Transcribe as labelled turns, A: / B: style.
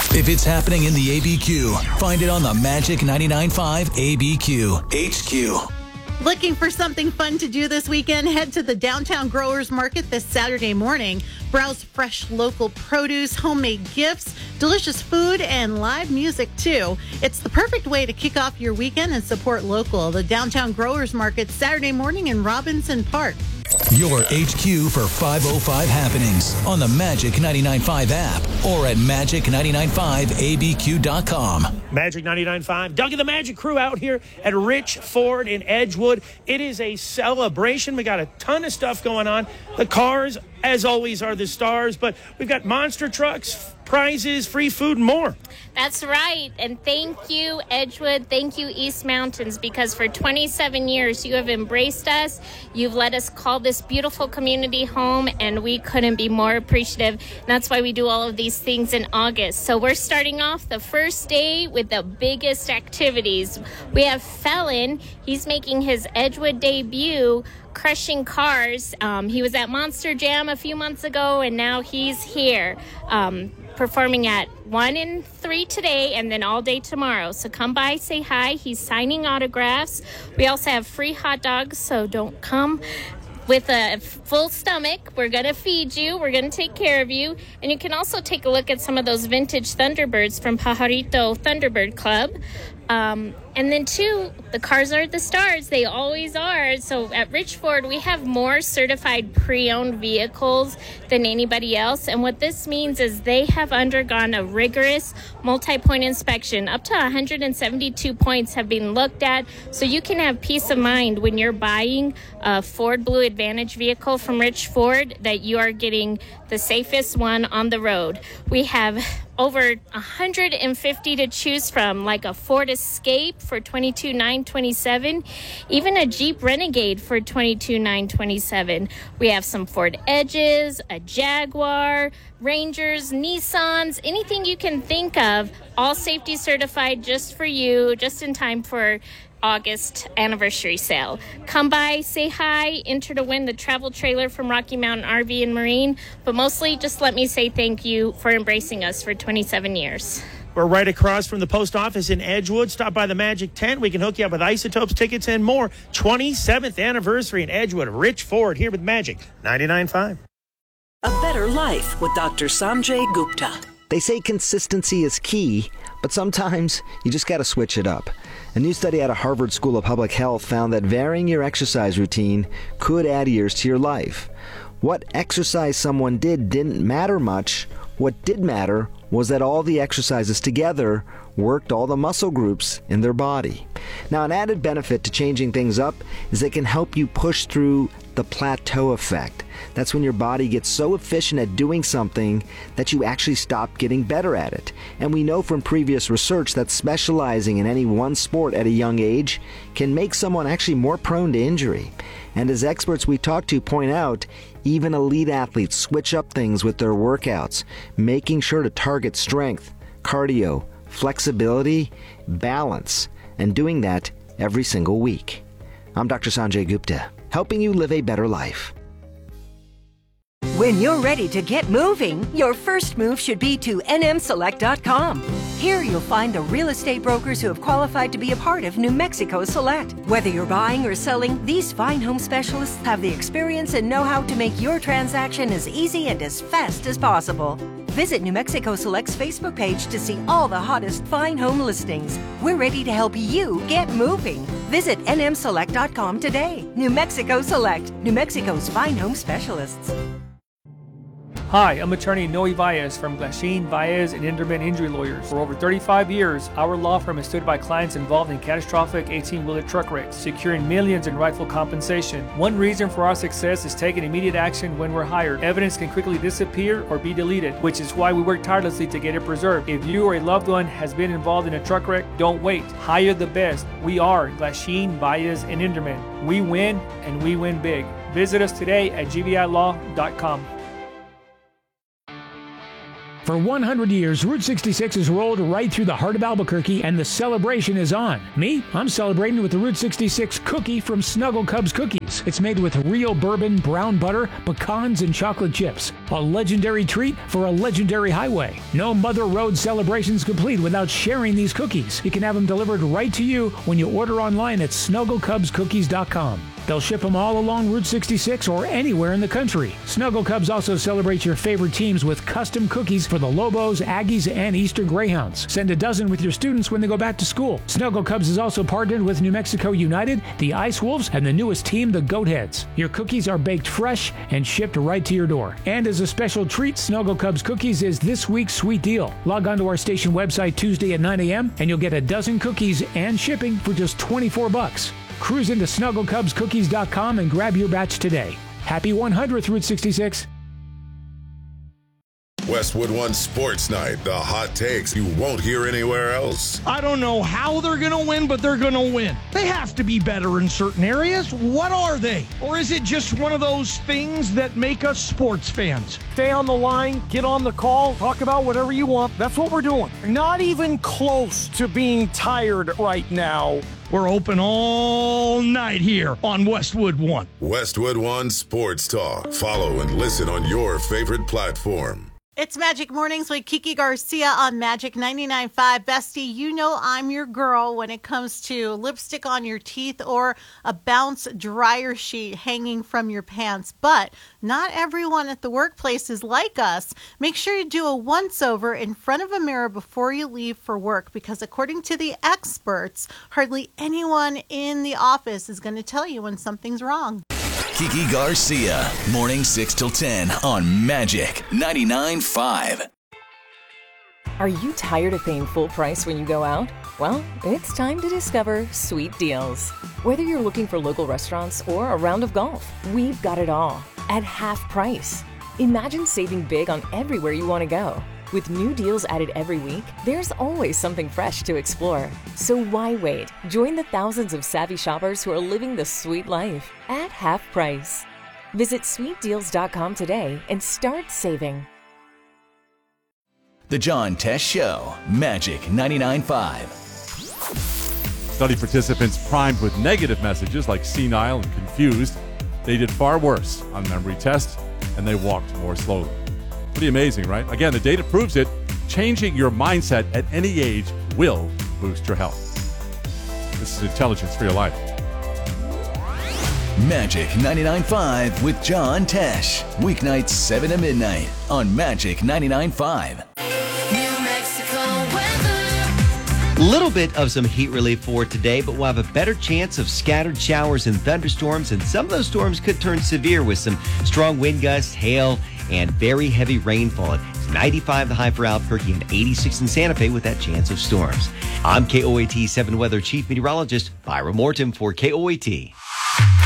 A: If it's happening in the ABQ, find it on the Magic 99.5 ABQ HQ.
B: Looking for something fun to do this weekend? Head to the Downtown Growers Market this Saturday morning. Browse fresh local produce, homemade gifts, delicious food, and live music, too. It's the perfect way to kick off your weekend and support local. The Downtown Growers Market, Saturday morning in Robinson Park.
A: Your HQ for 505 happenings on the Magic 99.5 app or at magic995abq.com.
C: Magic 99.5. Doug and the Magic crew out here at Rich Ford in Edgewood. It is a celebration. We got a ton of stuff going on. The cars, as always, are the stars, but we've got monster trucks, prizes, free food, and more.
D: That's right. And thank you, Edgewood. Thank you, East Mountains, because for 27 years you have embraced us. You've let us call this beautiful community home, and we couldn't be more appreciative. And that's why we do all of these things in August. So we're starting off the first day with the biggest activities. We have Felon. He's making his Edgewood debut, crushing cars. He was at Monster Jam a few months ago, and now he's here. Performing at 1 and 3 today and then all day tomorrow. So come by, say hi. He's signing autographs. We also have free hot dogs, so don't come with a full stomach. We're going to feed you. We're going to take care of you. And you can also take a look at some of those vintage Thunderbirds from Pajarito Thunderbird Club. And then, too, the cars are the stars. They always are. So at Rich Ford, we have more certified pre-owned vehicles than anybody else. And what this means is they have undergone a rigorous multi-point inspection. Up to 172 points have been looked at. So you can have peace of mind when you're buying a Ford Blue Advantage vehicle from Rich Ford that you are getting the safest one on the road. We have over 150 to choose from, like a Ford Escape for $22,927, even a Jeep Renegade for $22,927. We have some Ford Edges, a Jaguar, Rangers, Nissans, anything you can think of, all safety certified just for you, just in time for August anniversary sale. Come by, say hi, enter to win the travel trailer from Rocky Mountain RV and Marine, but mostly just let me say thank you for embracing us for 27 years.
C: We're right across from the post office in Edgewood. Stop by the Magic Tent. We can hook you up with Isotopes, tickets, and more. 27th anniversary in Edgewood. Rich Ford here with Magic 99.5.
E: A better life with Dr. Sanjay Gupta.
F: They say consistency is key, but sometimes you just got to switch it up. A new study out of Harvard School of Public Health found that varying your exercise routine could add years to your life. What exercise someone did didn't matter much. What did matter was that all the exercises together worked all the muscle groups in their body. Now, an added benefit to changing things up is they can help you push through the plateau effect. That's when your body gets so efficient at doing something that you actually stop getting better at it. And we know from previous research that specializing in any one sport at a young age can make someone actually more prone to injury. And as experts we talk to point out, even elite athletes switch up things with their workouts, making sure to target strength, cardio, flexibility, balance, and doing that every single week. I'm Dr. Sanjay Gupta, helping you live a better life.
G: When you're ready to get moving, your first move should be to nmselect.com. Here you'll find the real estate brokers who have qualified to be a part of New Mexico Select. Whether you're buying or selling, these fine home specialists have the experience and know-how to make your transaction as easy and as fast as possible. Visit New Mexico Select's Facebook page to see all the hottest fine home listings. We're ready to help you get moving. Visit nmselect.com today. New Mexico Select, New Mexico's fine home specialists.
H: Hi, I'm attorney Noe Valles from Glasheen, Valles, and Inderman Injury Lawyers. For over 35 years, our law firm has stood by clients involved in catastrophic 18-wheeler truck wrecks, securing millions in rightful compensation. One reason for our success is taking immediate action when we're hired. Evidence can quickly disappear or be deleted, which is why we work tirelessly to get it preserved. If you or a loved one has been involved in a truck wreck, don't wait. Hire the best. We are Glasheen, Valles, and Inderman. We win, and we win big. Visit us today at gvilaw.com.
I: For 100 years, Route 66 has rolled right through the heart of Albuquerque, and the celebration is on. Me? I'm celebrating with the Route 66 cookie from Snuggle Cubs Cookies. It's made with real bourbon, brown butter, pecans, and chocolate chips. A legendary treat for a legendary highway. No Mother Road celebrations complete without sharing these cookies. You can have them delivered right to you when you order online at SnuggleCubsCookies.com. They'll ship them all along Route 66 or anywhere in the country. Snuggle Cubs also celebrates your favorite teams with custom cookies for the Lobos, Aggies, and Eastern Greyhounds. Send a dozen with your students when they go back to school. Snuggle Cubs is also partnered with New Mexico United, the Ice Wolves, and the newest team, the Goatheads. Your cookies are baked fresh and shipped right to your door. And as a special treat, Snuggle Cubs Cookies is this week's sweet deal. Log on to our station website Tuesday at 9 a.m. and you'll get a dozen cookies and shipping for just $24. Cruise into SnuggleCubsCookies.com and grab your batch today. Happy 100th Route 66.
J: Westwood One Sports Night, the hot takes you won't hear anywhere else.
K: I don't know how they're going to win, but they're going to win. They have to be better in certain areas. What are they? Or is it just one of those things that make us sports fans? Stay on the line, get on the call, talk about whatever you want. That's what we're doing. Not even close to being tired right now. We're open all night here on Westwood One.
J: Westwood One Sports Talk. Follow and listen on your favorite platform.
B: It's Magic Mornings with Kiki Garcia on Magic 99.5. Bestie, you know I'm your girl when it comes to lipstick on your teeth or a bounce dryer sheet hanging from your pants. But not everyone at the workplace is like us. Make sure you do a once-over in front of a mirror before you leave for work, because according to the experts, hardly anyone in the office is going to tell you when something's wrong.
A: Kiki Garcia, morning 6 till 10 on Magic 99.5.
L: Are you tired of paying full price when you go out? Well, it's time to discover Sweet Deals. Whether you're looking for local restaurants or a round of golf, we've got it all at half price. Imagine saving big on everywhere you want to go. With new deals added every week, there's always something fresh to explore. So why wait? Join the thousands of savvy shoppers who are living the sweet life at half price. Visit sweetdeals.com today and start saving.
A: The John Tesh Show, Magic 99.5.
M: Study participants primed with negative messages like senile and confused. They did far worse on memory tests, and they walked more slowly. Pretty amazing, right? Again, the data proves it. Changing your mindset at any age will boost your health. This is intelligence for your life.
A: Magic 99.5 with John Tesh. Weeknights 7 to midnight on Magic 99.5.
N: Little bit of some heat relief for today, but we'll have a better chance of scattered showers and thunderstorms, and some of those storms could turn severe with some strong wind gusts, hail, and very heavy rainfall. It's 95 the high for Albuquerque and 86 in Santa Fe with that chance of storms. I'm KOAT 7 Weather Chief Meteorologist Byron Morton for KOAT.